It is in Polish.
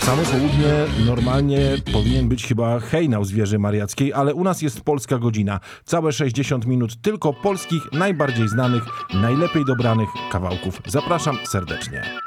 Samo południe normalnie powinien być chyba hejnał z wieży mariackiej, ale u nas jest polska godzina. Całe 60 minut tylko polskich, najbardziej znanych, najlepiej dobranych kawałków. Zapraszam serdecznie.